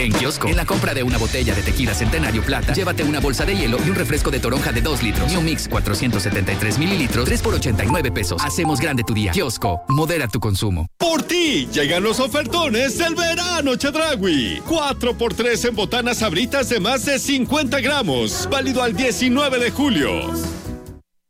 En Kiosco, en la compra de una botella de tequila Centenario Plata, llévate una bolsa de hielo y un refresco de toronja de 2 litros. New Mix 473 mililitros, 3 por 89 pesos. Hacemos grande tu día. Kiosco, modera tu consumo. Por ti, llegan los ofertones del verano Chedraui. 4x3 en botanas Sabritas de más de 50 gramos. Válido al 19 de julio.